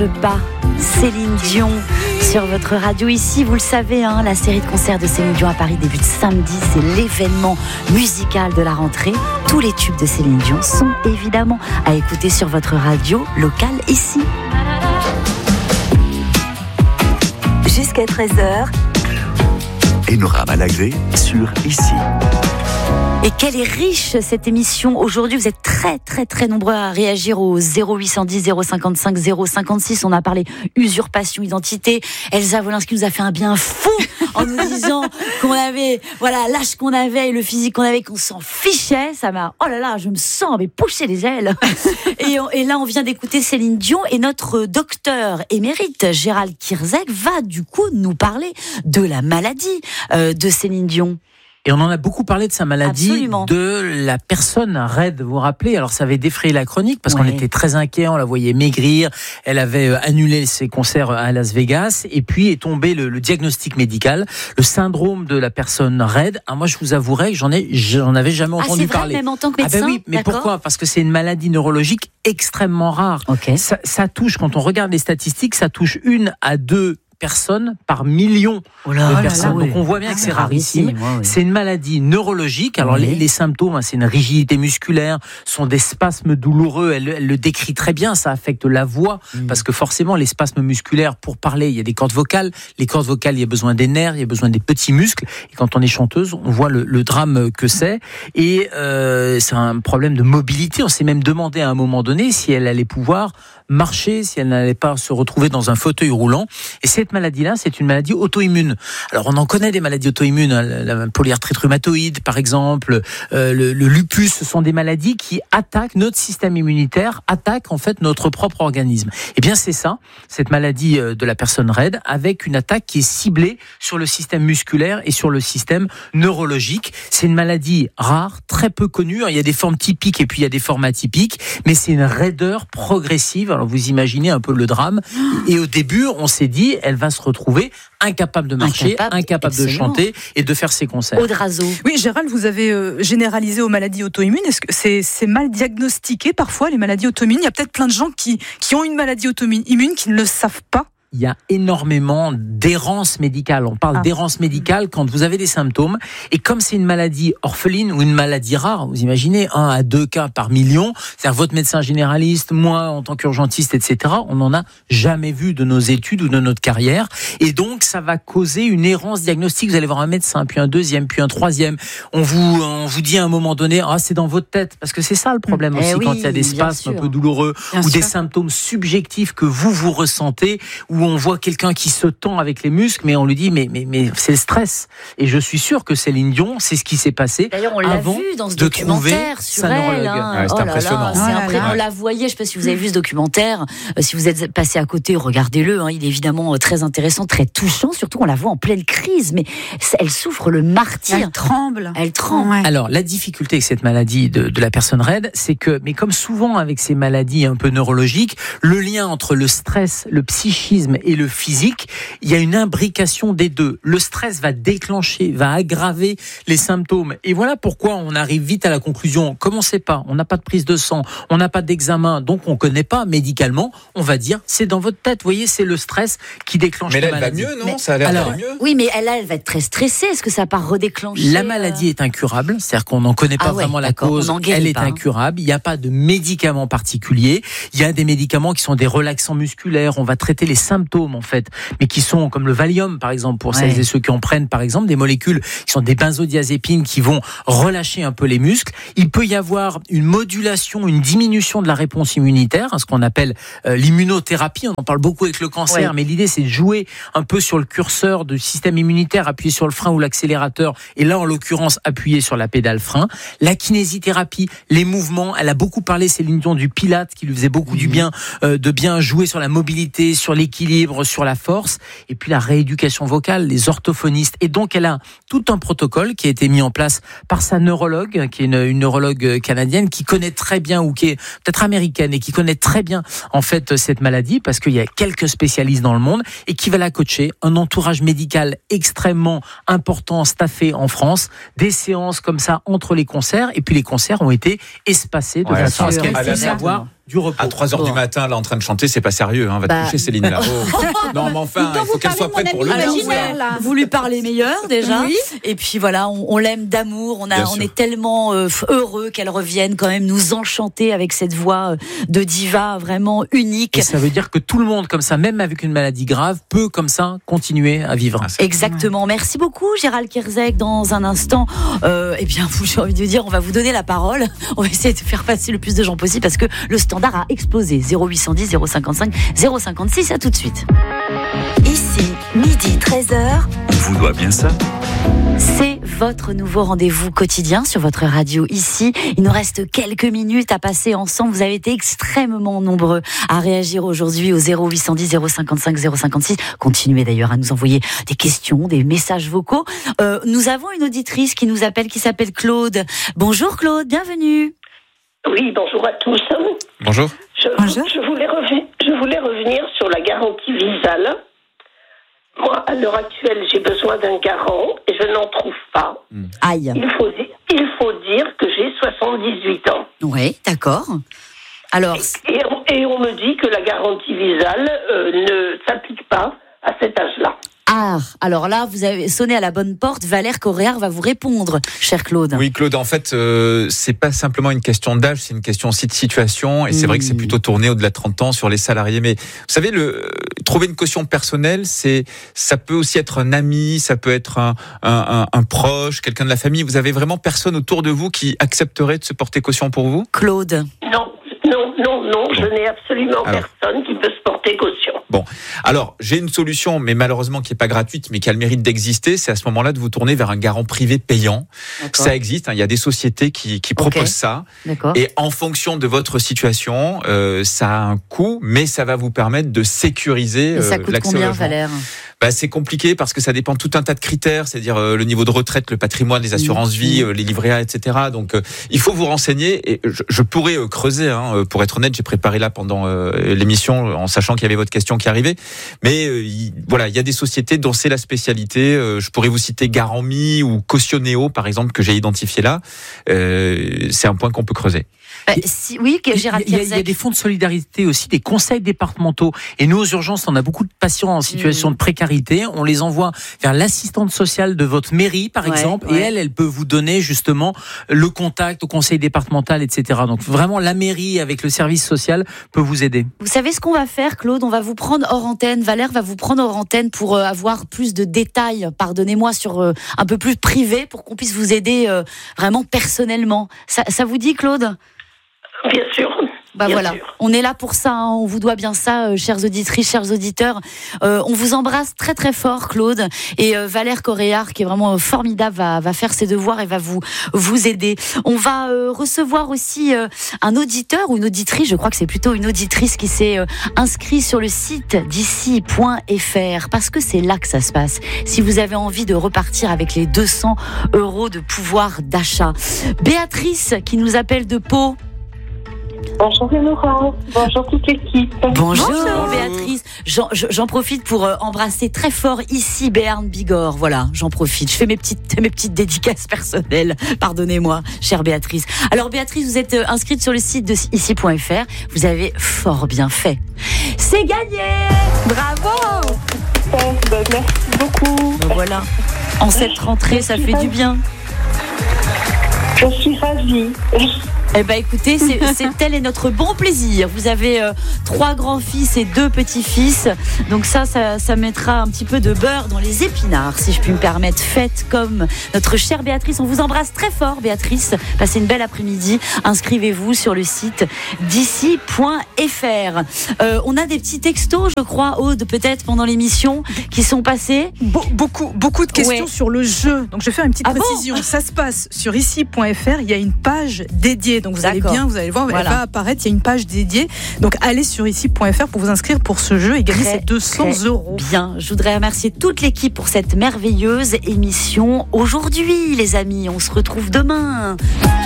change pas. Céline Dion sur votre radio ici, vous le savez, la série de concerts de Céline Dion à Paris débute samedi, c'est l'événement musical de la rentrée. Tous les tubes de Céline Dion sont évidemment à écouter sur votre radio locale ici. Jusqu'à 13h. Enora Malagré sur Ici. Et quelle est riche cette émission aujourd'hui. Vous êtes très très très nombreux à réagir au 0810 055 056. On a parlé usurpation identité. Elsa Wolinski nous a fait un bien fou en nous disant qu'on avait l'âge qu'on avait et le physique qu'on avait, qu'on s'en fichait. Ça m'a, oh là là, je me sens pousser les ailes. Et là on vient d'écouter Céline Dion et notre docteur émérite Gérald Kierzek va du coup nous parler de la maladie de Céline Dion. Et on en a beaucoup parlé de sa maladie, Absolument. de la personne raide, vous vous rappelez. Alors ça avait défrayé la chronique parce qu'on était très inquiets, on la voyait maigrir, elle avait annulé ses concerts à Las Vegas et puis est tombé le diagnostic médical, le syndrome de la personne raide. Alors moi je vous avouerai que j'en avais jamais entendu parler. Même en tant que médecin. Ah ben oui, mais d'accord. pourquoi ? Parce que c'est une maladie neurologique extrêmement rare. Okay. Ça touche, quand on regarde les statistiques, ça touche 1 à 2 personnes par million de personnes. Donc on voit bien que c'est rarissime. C'est une maladie neurologique. Alors les symptômes, c'est une rigidité musculaire, sont des spasmes douloureux. Elle le décrit très bien. Ça affecte la voix parce que forcément les spasmes musculaires, pour parler, il y a des cordes vocales. Les cordes vocales, il y a besoin des nerfs, il y a besoin des petits muscles. Et quand on est chanteuse, on voit le drame que c'est. Et c'est un problème de mobilité. On s'est même demandé à un moment donné si elle allait pouvoir marcher, si elle n'allait pas se retrouver dans un fauteuil roulant. Et cette maladie-là, c'est une maladie auto-immune. Alors, on en connaît des maladies auto-immunes, la polyarthrite rhumatoïde, par exemple, le lupus. Ce sont des maladies qui attaquent notre système immunitaire, attaquent en fait notre propre organisme. Et bien, c'est ça, cette maladie de la personne raide, avec une attaque qui est ciblée sur le système musculaire et sur le système neurologique. C'est une maladie rare, très peu connue. Il y a des formes typiques et puis il y a des formes atypiques, mais c'est une raideur progressive. Alors, vous imaginez un peu le drame. Et au début, on s'est dit, elle va se retrouver incapable de marcher, incapable de chanter et de faire ses concerts. Aude Razo. Oui, Gérald, vous avez généralisé aux maladies auto-immunes. Est-ce que c'est mal diagnostiqué parfois, les maladies auto-immunes ? Il y a peut-être plein de gens qui ont une maladie auto-immune qui ne le savent pas. Il y a énormément d'errance médicale. On parle d'errance médicale quand vous avez des symptômes. Et comme c'est une maladie orpheline ou une maladie rare, vous imaginez 1 à 2 cas par million, c'est-à-dire votre médecin généraliste, moi en tant qu'urgentiste, etc., on n'en a jamais vu de nos études ou de notre carrière. Et donc, ça va causer une errance diagnostique. Vous allez voir un médecin, puis un deuxième, puis un troisième. On vous dit à un moment donné, c'est dans votre tête. Parce que c'est ça le problème aussi, quand il y a des spasmes un peu douloureux ou des symptômes subjectifs que vous ressentez, où on voit quelqu'un qui se tend avec les muscles, mais on lui dit mais c'est le stress. Et je suis sûr que Céline Dion, c'est ce qui s'est passé. D'ailleurs, on l'a vu dans ce documentaire sur elle. C'est impressionnant. On la voyait. Je ne sais pas si vous avez vu ce documentaire. Si vous êtes passé à côté, regardez-le. Il est évidemment très intéressant, très touchant. Surtout, on la voit en pleine crise, mais elle souffre le martyre. Elle tremble. Ouais. Alors, la difficulté avec cette maladie de la personne raide, c'est que, mais comme souvent avec ces maladies un peu neurologiques, le lien entre le stress, le psychisme et le physique, il y a une imbrication des deux. Le stress va déclencher, va aggraver les symptômes. Et voilà pourquoi on arrive vite à la conclusion. Comme on ne sait pas, on n'a pas de prise de sang, on n'a pas d'examen, donc on ne connaît pas médicalement, on va dire c'est dans votre tête. Vous voyez, c'est le stress qui déclenche la maladie. Mais elle va mieux, non ? Ça a l'air d'aller mieux. Oui, mais elle va être très stressée. Est-ce que ça part redéclencher ? La maladie est incurable, c'est-à-dire qu'on n'en connaît pas vraiment la cause. Elle est incurable. Il n'y a pas de médicaments particuliers. Il y a des médicaments qui sont des relaxants musculaires. On va traiter les symptômes en fait, mais qui sont comme le Valium par exemple, pour celles et ceux qui en prennent par exemple, des molécules qui sont des benzodiazépines qui vont relâcher un peu les muscles. Il peut y avoir une modulation, une diminution de la réponse immunitaire, ce qu'on appelle l'immunothérapie. On en parle beaucoup avec le cancer, mais l'idée c'est de jouer un peu sur le curseur du système immunitaire, appuyer sur le frein ou l'accélérateur, et là en l'occurrence appuyer sur la pédale frein. La kinésithérapie, les mouvements, elle a beaucoup parlé Céline Dion du Pilate qui lui faisait beaucoup du bien, de bien jouer sur la mobilité, sur l'équilibre, sur la force, et puis la rééducation vocale, les orthophonistes. Et donc elle a tout un protocole qui a été mis en place par sa neurologue, qui est une neurologue canadienne qui connaît très bien, ou qui est peut-être américaine, et qui connaît très bien en fait cette maladie, parce qu'il y a quelques spécialistes dans le monde, et qui va la coacher. Un entourage médical extrêmement important, staffé en France, des séances comme ça entre les concerts, et puis les concerts ont été espacés de façon à ce qu'elle puisse avoir du repos. À 3h du matin, là, en train de chanter, c'est pas sérieux, hein. Va te coucher, Céline, là. Oh. Non, mais enfin, il faut qu'elle soit prête pour le coup. Vous lui parlez meilleur, déjà. Oui. Et puis voilà, on l'aime d'amour. On est tellement heureux qu'elle revienne quand même nous enchanter avec cette voix de diva vraiment unique. Et ça veut dire que tout le monde, comme ça, même avec une maladie grave, peut, comme ça, continuer à vivre. Exactement. Merci beaucoup, Gérald Kierzek. Dans un instant, eh bien, j'ai envie de dire, on va vous donner la parole. On va essayer de faire passer le plus de gens possible parce que le standard a explosé. 0810 055 056. À tout de suite. Ici, midi 13h. On vous doit bien ça. C'est votre nouveau rendez-vous quotidien sur votre radio ici. Il nous reste quelques minutes à passer ensemble. Vous avez été extrêmement nombreux à réagir aujourd'hui au 0810 055 056. Continuez d'ailleurs à nous envoyer des questions, des messages vocaux. Nous avons une auditrice qui nous appelle, qui s'appelle Claude. Bonjour Claude, bienvenue. Oui, bonjour à tous. Bonjour. Je voulais revenir sur la garantie Visale. Moi, à l'heure actuelle, j'ai besoin d'un garant et je n'en trouve pas. Aïe. Il faut dire que j'ai 78 ans. Oui, d'accord. Alors... Et on me dit que la garantie Visale ne s'applique pas à cet âge-là. Ah, alors là, vous avez sonné à la bonne porte. Valère Coréard va vous répondre, cher Claude. Oui, Claude, en fait, c'est pas simplement une question d'âge, c'est une question aussi de situation. Et c'est vrai que c'est plutôt tourné au-delà de 30 ans sur les salariés. Mais vous savez, trouver une caution personnelle, ça peut aussi être un ami, ça peut être un proche, quelqu'un de la famille. Vous avez vraiment personne autour de vous qui accepterait de se porter caution pour vous ? Claude. Non, je n'ai absolument personne qui peut se porter caution. Bon, alors j'ai une solution, mais malheureusement qui n'est pas gratuite, mais qui a le mérite d'exister. C'est à ce moment-là de vous tourner vers un garant privé payant. D'accord. Ça existe, il y a des sociétés qui proposent ça. D'accord. Et en fonction de votre situation, ça a un coût, mais ça va vous permettre de sécuriser l'accès au logement. Ça coûte combien, Valère ? C'est compliqué parce que ça dépend de tout un tas de critères, c'est-à-dire le niveau de retraite, le patrimoine, les assurances vie, les livrets A, etc. Donc il faut vous renseigner et je pourrais creuser. Pour être honnête, j'ai préparé là pendant l'émission en sachant qu'il y avait votre question qui arrivait. Mais voilà, il y a des sociétés dont c'est la spécialité. Je pourrais vous citer Garant.me ou Cautioneo par exemple que j'ai identifié là. C'est un point qu'on peut creuser. Oui, Gérald Kierzek. Il y a des fonds de solidarité aussi, des conseils départementaux. Et nous, aux urgences, on a beaucoup de patients en situation de précarité. On les envoie vers l'assistante sociale de votre mairie, par exemple. Ouais. Et elle peut vous donner justement le contact au conseil départemental, etc. Donc vraiment, la mairie avec le service social peut vous aider. Vous savez ce qu'on va faire, Claude ? On va vous prendre hors antenne. Valère va vous prendre hors antenne pour avoir plus de détails, pardonnez-moi, sur un peu plus privé, pour qu'on puisse vous aider vraiment personnellement. Ça vous dit, Claude ? Bien sûr. Bien sûr. On est là pour ça, on vous doit bien ça, chères auditrices, chers auditeurs. On vous embrasse très très fort, Claude. Et Valère Coréard, qui est vraiment formidable, va faire ses devoirs et va vous aider. On va recevoir aussi un auditeur ou une auditrice, je crois que c'est plutôt une auditrice qui s'est inscrite sur le site d'ici.fr, parce que c'est là que ça se passe. Si vous avez envie de repartir avec les 200 € de pouvoir d'achat. Béatrice, qui nous appelle de Pau. Bonjour Nora, bonjour toute l'équipe. Bonjour Béatrice. J'en profite pour embrasser très fort ici Béarn Bigorre. Voilà, j'en profite. Je fais mes petites dédicaces personnelles. Pardonnez-moi, chère Béatrice. Alors Béatrice, vous êtes inscrite sur le site de ici.fr. Vous avez fort bien fait. C'est gagné. Bravo. Merci beaucoup. Voilà. En cette rentrée, ça fait du bien. Je suis ravie. Eh ben écoutez, c'est tel est notre bon plaisir. Vous avez 3 grands-fils et 2 petits-fils. Donc ça mettra un petit peu de beurre dans les épinards, si je puis me permettre. Faites comme notre chère Béatrice. On vous embrasse très fort, Béatrice. Passez une belle après-midi. Inscrivez-vous sur le site d'ici.fr. On a des petits textos, je crois, Aude, peut-être pendant l'émission, qui sont passés. Beaucoup de questions sur le jeu. Donc je vais faire une petite précision. Ça se passe sur ici.fr. Il y a une page dédiée. Donc vous allez le voir, elle va apparaître, il y a une page dédiée. Donc allez sur ici.fr pour vous inscrire pour ce jeu et gagner ces 200 €. Bien, je voudrais remercier toute l'équipe pour cette merveilleuse émission aujourd'hui, les amis. On se retrouve demain.